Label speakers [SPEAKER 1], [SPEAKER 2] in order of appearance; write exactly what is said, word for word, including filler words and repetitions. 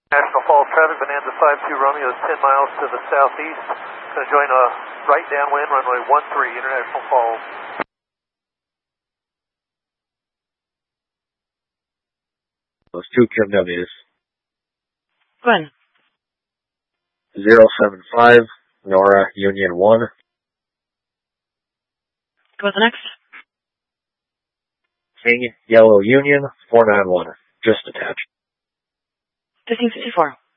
[SPEAKER 1] National Falls traffic, Bonanza five two Romeo is ten miles to the southeast. Going to join a right downwind, runway one three, International Falls.
[SPEAKER 2] Those two Kim W's.
[SPEAKER 3] Gwen.
[SPEAKER 2] zero seven five, Nora Union one.
[SPEAKER 3] What's the next?
[SPEAKER 2] King Yellow Union four nine one, just attached.
[SPEAKER 3] fifteen fifty-four.